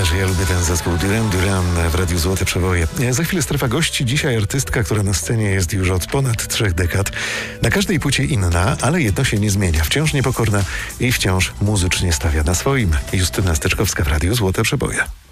że ja lubię ten zespół Duran Duran w Radiu Złote Przeboje. Za chwilę strefa gości. Dzisiaj artystka, która na scenie jest już od ponad 3 dekad. Na każdej płycie inna, ale jedno się nie zmienia. Wciąż niepokorna i wciąż muzycznie stawia na swoim. Justyna Steczkowska w Radiu Złote Przeboje.